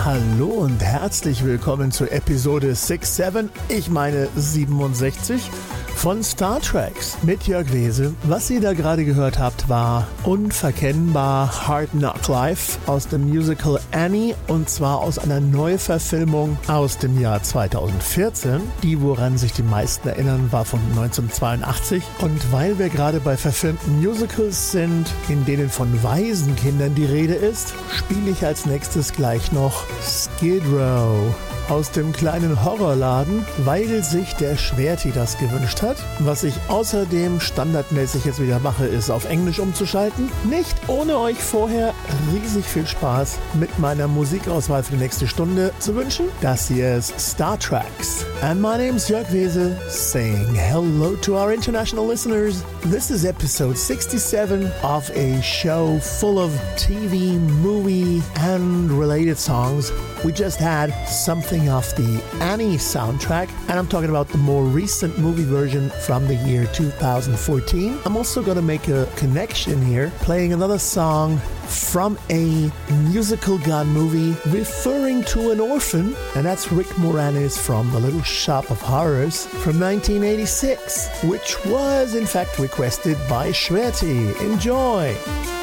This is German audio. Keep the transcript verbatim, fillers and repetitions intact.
Hallo und herzlich willkommen zur Episode siebenundsechzig, ich meine siebenundsechzig, von Star Treks mit Jörg Wese. Was ihr da gerade gehört habt, war unverkennbar Hard Knock Life aus dem Musical Annie, und zwar aus einer Neuverfilmung aus dem Jahr zweitausendvierzehn. Die, woran sich die meisten erinnern, war von neunzehnhundertzweiundachtzig. Und weil wir gerade bei verfilmten Musicals sind, in denen von Waisenkindern die Rede ist, spiele ich als nächstes gleich noch Skid Row aus dem kleinen Horrorladen, weil sich der Schwerti das gewünscht hat. Was ich außerdem standardmäßig jetzt wieder mache, ist auf Englisch umzuschalten. Nicht ohne euch vorher riesig viel Spaß mit meiner Musikauswahl für die nächste Stunde zu wünschen. Das hier ist Star Treks. And my name's Jörg Wese, saying hello to our international listeners. This is episode sixty-seven of a show full of T V, movie, and related songs. We just had something off the Annie soundtrack, and I'm talking about the more recent movie version from the year two thousand fourteen. I'm also going to make a connection here, playing another song from a musical gone movie referring to an orphan, and that's Rick Moranis from The Little Shop of Horrors from nineteen eighty-six, which was in fact requested by Shweti. Enjoy!